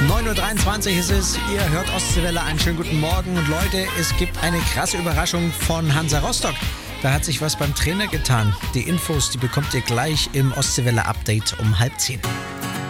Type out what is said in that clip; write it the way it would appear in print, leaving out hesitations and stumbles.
9.23 Uhr ist es, ihr hört Ostseewelle, einen schönen guten Morgen. Und Leute, es gibt eine krasse Überraschung von Hansa Rostock. Da hat sich was beim Trainer getan. Die Infos, die bekommt ihr gleich im Ostseewelle-Update um 9:30.